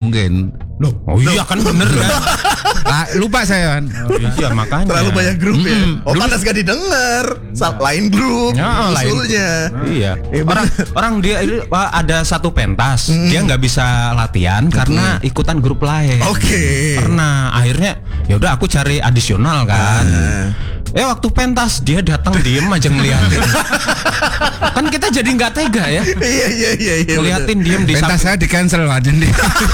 mungkin. Loh, Oh iya kan bener kan. Lupa saya kan. Iya makanya. terlalu banyak grup ya. Panas gak didengar. Lain grup. Ya, lain. Usulnya. Iya. Orang dia itu ada satu pentas, dia nggak bisa latihan karena ikutan grup lain. Oke. Karena akhirnya ya udah aku cari adisional kan. Waktu pentas dia datang diem aja ngeliatin. Kan kita jadi nggak tega ya. Iya. Ngeliatin diem di Pentas saya di cancel aja nih.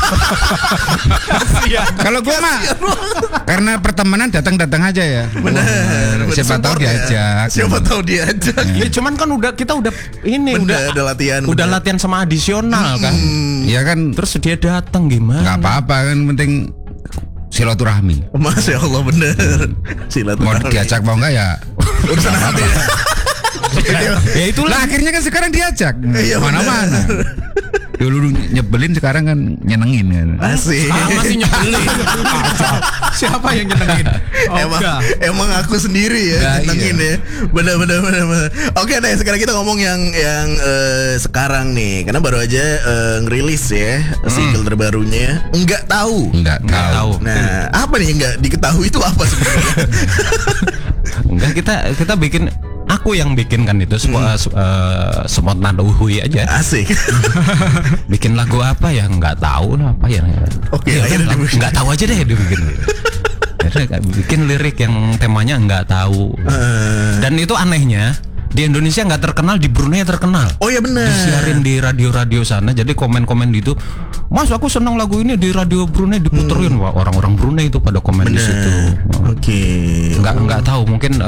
Kalau gue mah karena pertemanan datang aja ya. Benar. Siapa tahu diajak. Siapa tahu diajak. Ya, cuman kan kita udah ini Bener, udah latihan. udah bener. latihan sama adisional kan. Iya kan. Terus dia datang gimana? Nggak apa-apa kan, penting silaturahmi. Masya Allah bener. Mau Silaturahmi. diajak mau enggak ya Urusan hati. Ya itulah. Lah akhirnya kan sekarang diajak Iya, mana-mana. Dulu nyebelin, sekarang kan nyenengin kan. Asik. Masih nyebelin. Siapa yang nyenengin? Emang aku sendiri ya nyenengin ya. Bener. Oke deh, sekarang kita ngomong yang sekarang nih, karena baru aja ngerilis ya single terbarunya. Enggak tahu. Enggak tahu. Nah, apa nih yang enggak diketahui itu apa sebenarnya? Enggak, kita bikin, aku yang bikin kan itu semot naduhui aja. Asik. Bikin lagu apa ya nggak tahu lah apa ya. Oke, Ya, akhirnya dibikin. nggak tahu aja deh dia bikin. Akhirnya bikin lirik yang temanya nggak tahu. Dan itu anehnya di Indonesia nggak terkenal, di Brunei terkenal. Oh ya benar. Disiarin di radio-radio sana. Jadi komen-komen gitu, Mas aku senang lagu ini di radio Brunei diputerin. Wah, orang-orang Brunei itu pada komen di situ. Oke. Nggak tahu, mungkin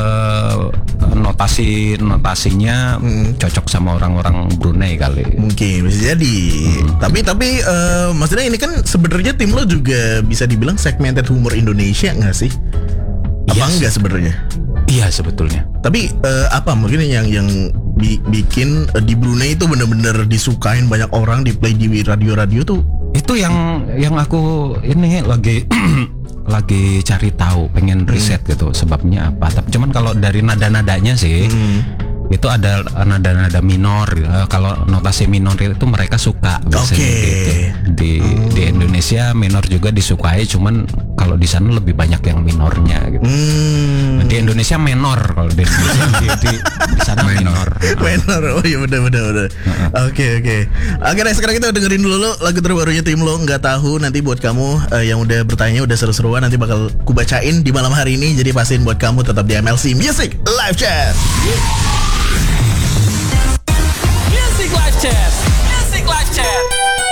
notasinya cocok sama orang-orang Brunei kali. Mungkin bisa jadi. Tapi maksudnya ini kan sebenarnya tim lo juga bisa dibilang segmented humor Indonesia nggak sih? Apa Yes. enggak sebenarnya? Iya sebetulnya. Tapi apa mungkin yang bikin di Brunei itu benar-benar disukain banyak orang, di play di radio-radio tuh? Itu yang aku ini lagi lagi cari tahu, pengen riset gitu sebabnya apa. Tapi cuman kalau dari nada-nadanya sih itu ada nada-nada minor. Kalau notasi minor itu mereka suka biasanya gitu. Di Indonesia minor juga disukai, cuman kalau di sana lebih banyak yang minornya gitu. Di Indonesia menor, kalau di Indonesia di sana minor. Menor, oh iya bener. Oke. Oke deh, sekarang kita dengerin dulu lagu terbarunya tim lo, nggak tahu. Nanti buat kamu yang udah bertanya, udah seru-seruan, nanti bakal kubacain di malam hari ini. Jadi pastiin buat kamu tetap di MLC Music Live Chat. Music Live Chat.